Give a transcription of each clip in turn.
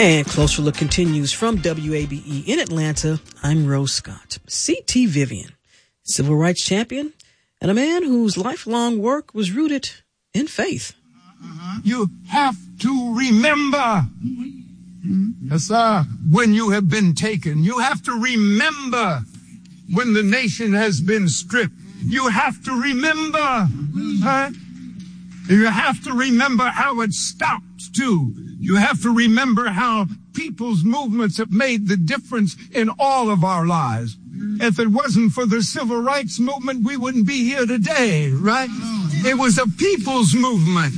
And Closer Look continues from WABE in Atlanta. I'm Rose Scott. C.T. Vivian, civil rights champion, and a man whose lifelong work was rooted in faith. You have to remember, yes, sir, when you have been taken. You have to remember when the nation has been stripped. You have to remember, you have to remember how it stopped, too. You have to remember how people's movements have made the difference in all of our lives. If it wasn't for the civil rights movement, we wouldn't be here today, right? It was a people's movement.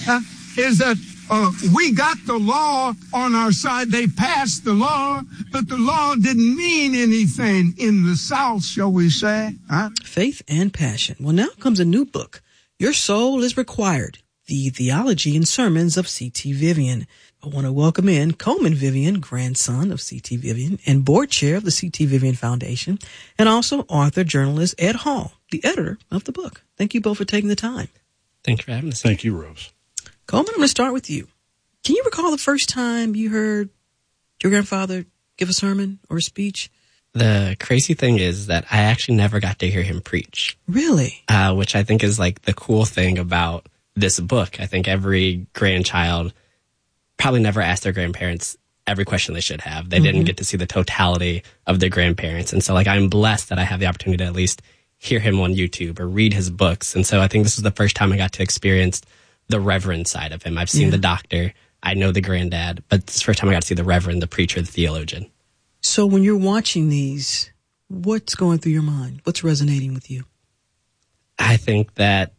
We got the law on our side. They passed the law, but the law didn't mean anything in the South, shall we say? Faith and passion. Well, now comes a new book. Your Soul is Required. The Theology and Sermons of C.T. Vivian. I want to welcome in Coleman Vivian, grandson of C.T. Vivian and board chair of the C.T. Vivian Foundation, and also author, journalist Ed Hall, the editor of the book. Thank you both for taking the time. Thank you for having us. Thank you, Rose. Coleman, I'm going to start with you. Can you recall the first time you heard your grandfather give a sermon or a speech? The crazy thing is that I actually never got to hear him preach. Really? Which I think is like the cool thing about this book. I think every grandchild probably never asked their grandparents every question they should have. They didn't get to see the totality of their grandparents. And so like I'm blessed that I have the opportunity to at least hear him on YouTube or read his books. And so I think this is the first time I got to experience the reverend side of him. I've seen the doctor, I know the granddad, but it's the first time I got to see the reverend, the preacher, the theologian. So when you're watching these, what's going through your mind? What's resonating with you? I think that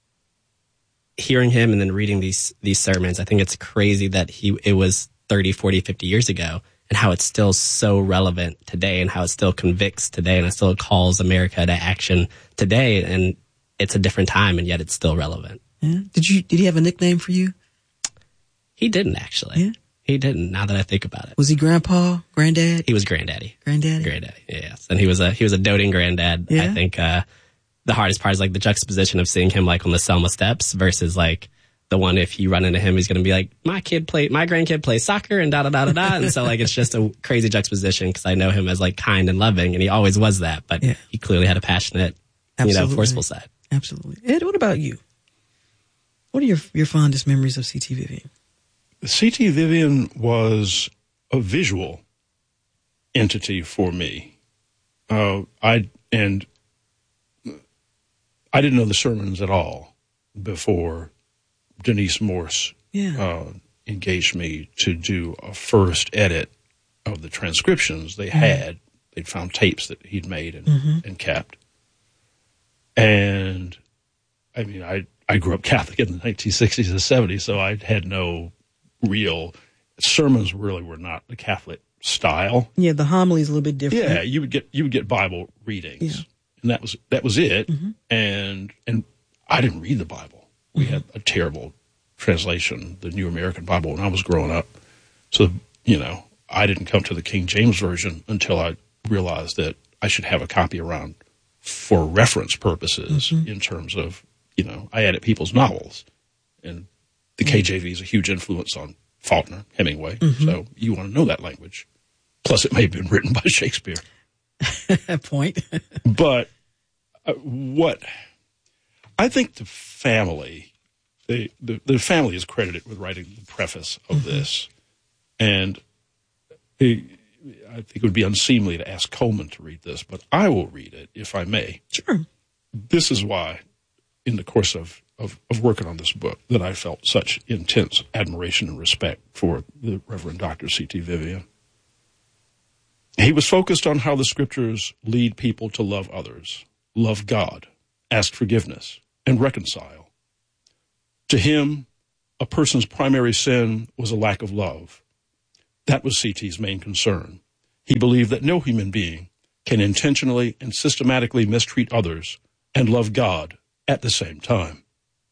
hearing him and then reading these sermons, I think it's crazy that it was 30, 40, 50 years ago and how it's still so relevant today and how it still convicts today and it still calls America to action today. And it's a different time and yet it's still relevant. Yeah. Did he have a nickname for you? He didn't actually. Yeah. He didn't, now that I think about it. Was he grandpa, granddad? He was granddaddy. Granddaddy, yes. And he was a doting granddad. Yeah. I think the hardest part is like the juxtaposition of seeing him like on the Selma steps versus like the one if you run into him, he's going to be like, my grandkid plays soccer and da-da-da-da-da. And so like it's just a crazy juxtaposition because I know him as like kind and loving and he always was that, but he clearly had a passionate, forceful side. Absolutely. Ed, what about you? What are your fondest memories of C.T. Vivian? C.T. Vivian was a visual entity for me. I didn't know the sermons at all before Denise Morse engaged me to do a first edit of the transcriptions they had. They'd found tapes that he'd made and kept. And I mean, I grew up Catholic in the 1960s and 70s, so I had no real sermons. Really were not the Catholic style. Yeah, the homily is a little bit different. Yeah, you would get Bible readings, and that was it. And I didn't read the Bible. We had a terrible translation, the New American Bible, when I was growing up. So I didn't come to the King James Version until I realized that I should have a copy around for reference purposes in terms of, I edit people's novels. And the KJV is a huge influence on Faulkner, Hemingway. So you want to know that language. Plus, it may have been written by Shakespeare. Point. But what I think the family, the family is credited with writing the preface of this. And I think it would be unseemly to ask Coleman to read this, but I will read it if I may. Sure. This is why, in the course of working on this book, that I felt such intense admiration and respect for the Reverend Dr. C.T. Vivian. He was focused on how the scriptures lead people to love others, love God, ask forgiveness, and reconcile. To him, a person's primary sin was a lack of love. That was C.T.'s main concern. He believed that no human being can intentionally and systematically mistreat others and love God at the same time.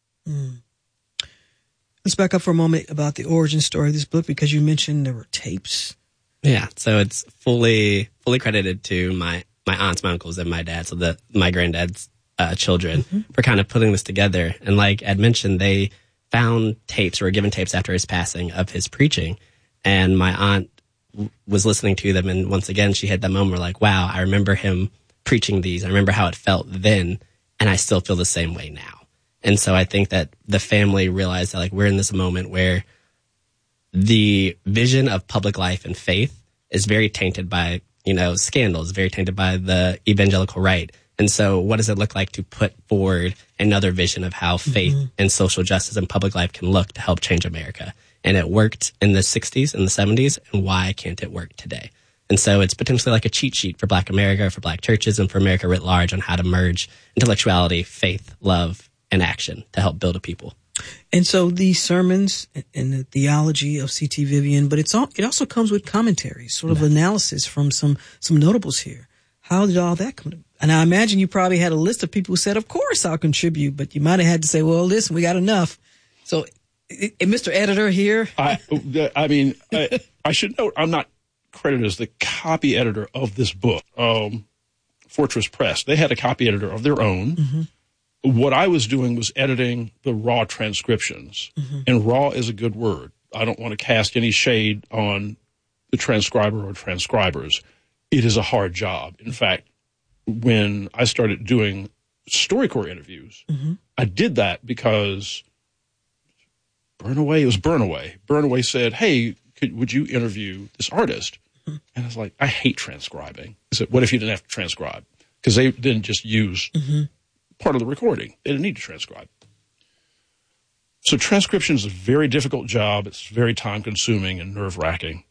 Let's back up for a moment about the origin story of this book, because you mentioned there were tapes. Yeah, so it's fully credited to my aunts, my uncles, and my dad, so my granddad's children, for kind of putting this together. And like Ed mentioned, they found tapes or were given tapes after his passing of his preaching. And my aunt was listening to them, and once again, she had that moment like, wow, I remember him preaching these. I remember how it felt then, and I still feel the same way now. And so I think that the family realized that, like, we're in this moment where the vision of public life and faith is very tainted by, scandals, very tainted by the evangelical right. And so what does it look like to put forward another vision of how faith and social justice and public life can look to help change America? And it worked in the 60s and the 70s, and why can't it work today? And so it's potentially like a cheat sheet for Black America, for Black churches, and for America writ large on how to merge intellectuality, faith, love, and action to help build a people. And so these sermons and the theology of C.T. Vivian, but it also comes with commentaries, sort of analysis from some notables here. How did all that come to? And I imagine you probably had a list of people who said, of course I'll contribute, but you might have had to say, well, listen, we got enough. So, Mr. Editor here. I should note, I'm not credited as the copy editor of this book. Fortress Press, they had a copy editor of their own. Mm-hmm. What I was doing was editing the raw transcriptions. Mm-hmm. And raw is a good word. I don't want to cast any shade on the transcriber or transcribers. It is a hard job. In fact, when I started doing StoryCorps interviews, I did that because Burnaway said, hey, would you interview this artist? And I was like, I hate transcribing. I said, what if you didn't have to transcribe? Because they didn't just use part of the recording. They didn't need to transcribe. So transcription is a very difficult job. It's very time-consuming and nerve-wracking.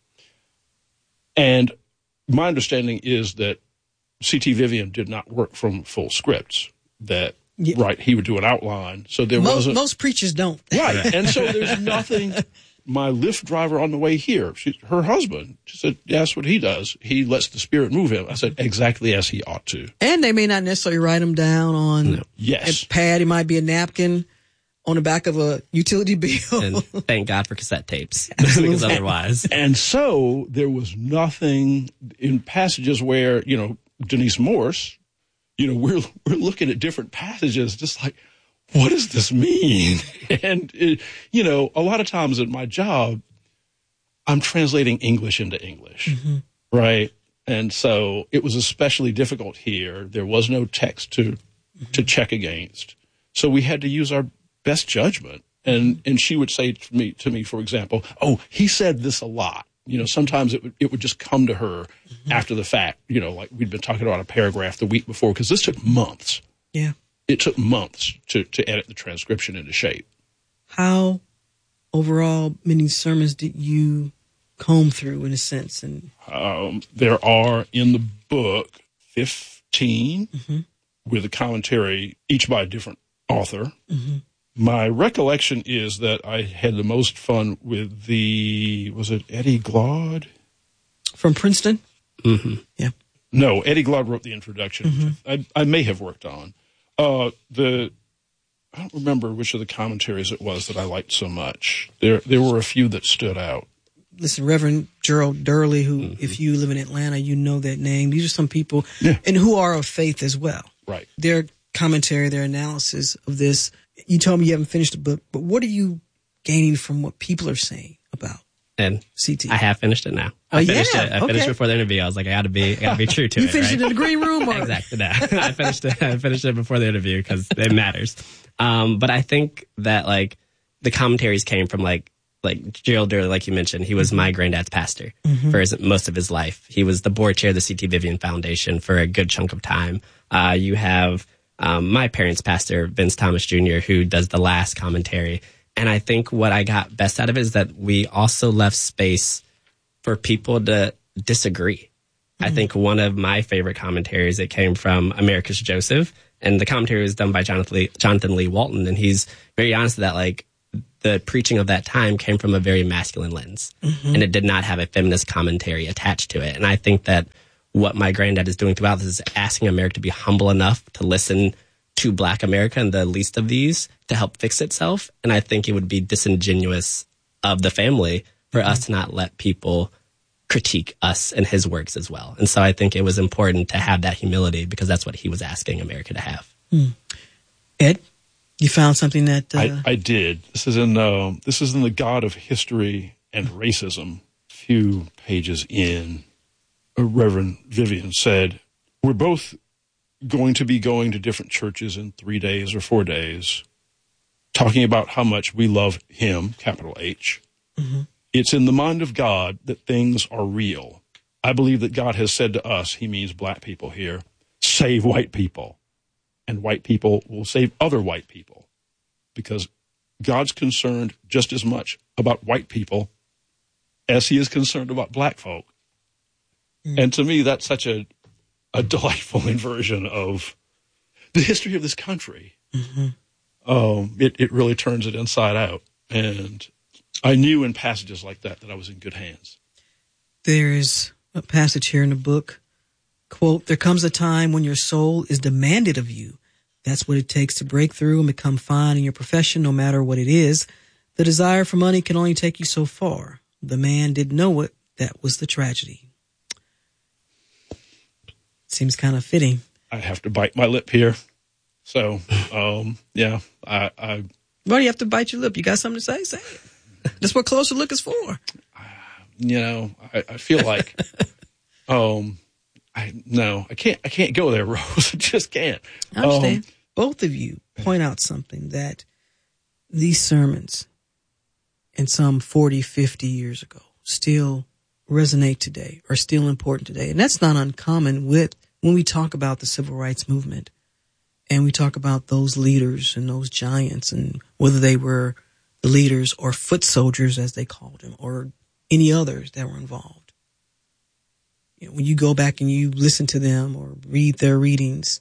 And my understanding is that C.T. Vivian did not work from full scripts, that, right, he would do an outline. So there wasn't... Most preachers don't. Right, and so there's nothing... My Lyft driver on the way here, her husband, she said, yeah, that's what he does. He lets the Spirit move him. I said, exactly as he ought to. And they may not necessarily write them down on a pad. It might be a napkin on the back of a utility bill. And thank God for cassette tapes, because otherwise. And so there was nothing in passages where, Denise Morse, we're looking at different passages just like, what does this mean? And, a lot of times at my job, I'm translating English into English, right? And so it was especially difficult here. There was no text to check against. So we had to use our best judgment. And she would say to me, for example, oh, he said this a lot. Sometimes it would just come to her after the fact, like we'd been talking about a paragraph the week before, because this took months. Yeah. It took months to edit the transcription into shape. How overall many sermons did you comb through, in a sense? And there are in the book 15 with a commentary, each by a different author. My recollection is that I had the most fun with was it Eddie Glaude? From Princeton? Yeah. No, Eddie Glaude wrote the introduction, which I may have worked on. I don't remember which of the commentaries it was that I liked so much. There were a few that stood out. Listen, Reverend Gerald Durley, who, if you live in Atlanta, you know that name. These are some people, and who are of faith as well. Right. Their commentary, their analysis of this. You told me you haven't finished the book, but what are you gaining from what people are saying about and CT? I have finished it now. I finished it. I finished before the interview. I was like, I gotta be true to it. You finished right? it in the green room? Or? Exactly. No. I finished it before the interview because it matters. But I think that the commentaries came from like Gerald Durley, like you mentioned. He was my granddad's pastor for most of his life. He was the board chair of the C.T. Vivian Foundation for a good chunk of time. You have my parents' pastor, Vince Thomas Jr., who does the last commentary. And I think what I got best out of it is that we also left space for people to disagree. I think one of my favorite commentaries, it came from Americus Joseph, and the commentary was done by Jonathan Lee Walton. And he's very honest that the preaching of that time came from a very masculine lens, and it did not have a feminist commentary attached to it. And I think that what my granddad is doing throughout this is asking America to be humble enough to listen to Black America and the least of these to help fix itself. And I think it would be disingenuous of the family for us to not let people critique us and his works as well. And so I think it was important to have that humility because that's what he was asking America to have. Ed, you found something that I did. This is in the God of History and Racism few pages in, Reverend Vivian said, we're both going to be going to different churches in 3 days or 4 days, talking about how much we love him, capital H. Mm-hmm. It's in the mind of God that things are real. I believe that God has said to us, he means black people here, save white people. And white people will save other white people. Because God's concerned just as much about white people as he is concerned about black folk. Mm. And to me, that's such a delightful inversion of the history of this country. Mm-hmm. It really turns it inside out. And I knew in passages like that I was in good hands. There's a passage here in the book, quote, there comes a time when your soul is demanded of you. That's what it takes to break through and become fine in your profession, no matter what it is. The desire for money can only take you so far. The man didn't know it. That was the tragedy. Seems kind of fitting. I have to bite my lip here. So, yeah. Why do you have to bite your lip? You got something to say? Say it. That's what Closer Look is for. I feel like, I can't go there, Rose. I just can't. I understand. Both of you point out something that these sermons and some 40, 50 years ago still resonate today, are still important today. And that's not uncommon with when we talk about the civil rights movement and we talk about those leaders and those giants and whether they were the leaders or foot soldiers, as they called them, or any others that were involved. You know, when you go back and you listen to them or read their readings,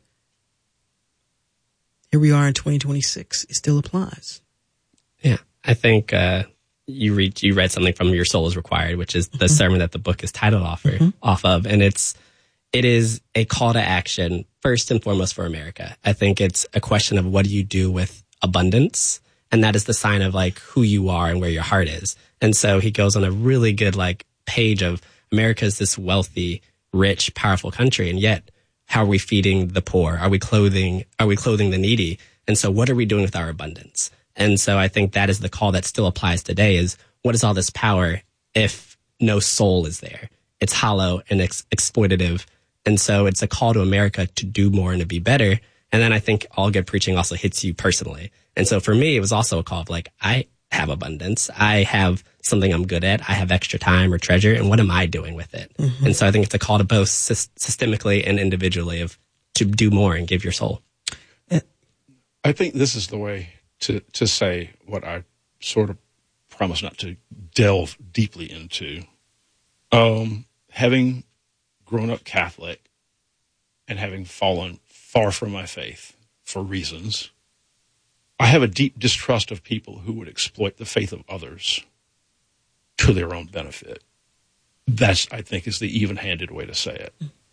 here we are in 2026. It still applies. Yeah, I think you read something from Your Soul is Required, which is the sermon that the book is titled off of, and it is a call to action first and foremost for America. I think it's a question of what do you do with abundance, and that is the sign of like who you are and where your heart is. And so he goes on a really good like page of America is this wealthy, rich, powerful country, and yet how are we feeding the poor? Are we clothing the needy? And so what are we doing with our abundance? And so I think that is the call that still applies today is what is all this power if no soul is there? It's hollow and exploitative. And so it's a call to America to do more and to be better. And then I think all good preaching also hits you personally. And so for me, it was also a call of like, I have abundance. I have something I'm good at. I have extra time or treasure. And what am I doing with it? Mm-hmm. And so I think it's a call to both systemically and individually to do more and give your soul. I think this is the way to say what I sort of promise not to delve deeply into. Having grown up Catholic and having fallen far from my faith for reasons, I have a deep distrust of people who would exploit the faith of others to their own benefit. That's, I think, is the even-handed way to say it.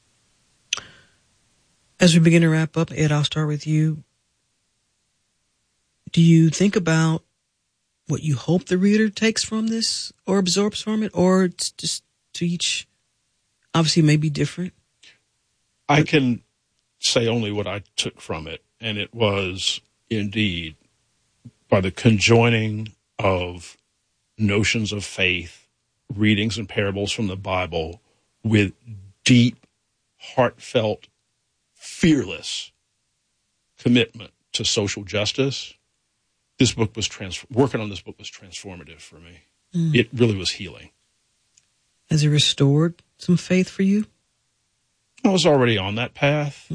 As we begin to wrap up, Ed, I'll start with you. Do you think about what you hope the reader takes from this or absorbs from it, or it's just to each, obviously it may be different? I can say only what I took from it, and it was indeed by the conjoining of notions of faith, readings and parables from the Bible with deep, heartfelt, fearless commitment to social justice. This book was working on this book was transformative for me. It really was healing. Has it restored some faith for you? I was already on that path.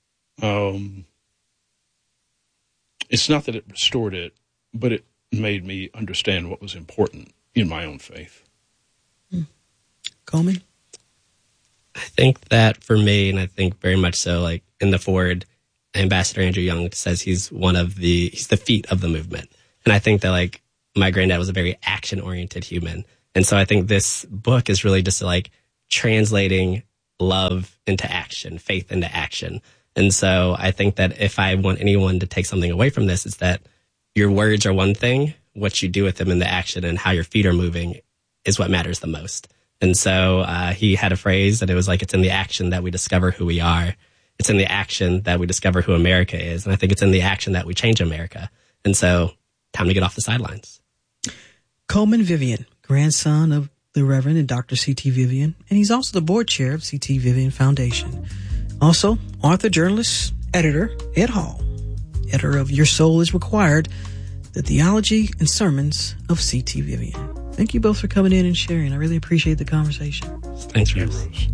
It's not that it restored it, but it made me understand what was important in my own faith. Coleman? I think that for me, and I think very much so, like in the forward, Ambassador Andrew Young says he's the feet of the movement. And I think that like my granddad was a very action-oriented human. And so I think this book is really just like translating love into action, faith into action. And so I think that if I want anyone to take something away from this, it's that your words are one thing, what you do with them in the action and how your feet are moving is what matters the most. And so he had a phrase that it was like, it's in the action that we discover who we are. It's in the action that we discover who America is. And I think it's in the action that we change America. And so time to get off the sidelines. Coleman Vivian, grandson of the Reverend and Dr. C.T. Vivian, and he's also the board chair of C.T. Vivian Foundation. Also, author, journalist, editor, Ed Hall, editor of Your Soul is Required, the Theology and Sermons of C.T. Vivian. Thank you both for coming in and sharing. I really appreciate the conversation. Thanks, Thank you, Rose. Rose.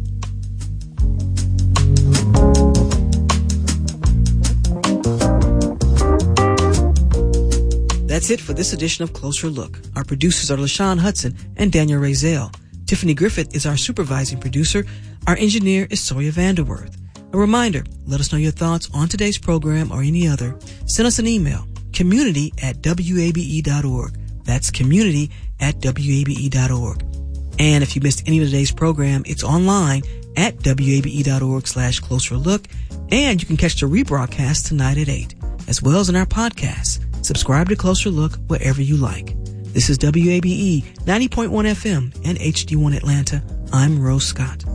That's it for this edition of Closer Look. Our producers are LaShawn Hudson and Daniel Razel. Tiffany Griffith is our supervising producer. Our engineer is Sawyer Vanderworth. A reminder, let us know your thoughts on today's program or any other. Send us an email, community@wabe.org. That's community@wabe.org. And if you missed any of today's program, it's online at wabe.org/closer look. And you can catch the rebroadcast tonight at 8, as well as in our podcast. Subscribe to Closer Look wherever you like. This is WABE 90.1 FM and HD1 Atlanta. I'm Rose Scott.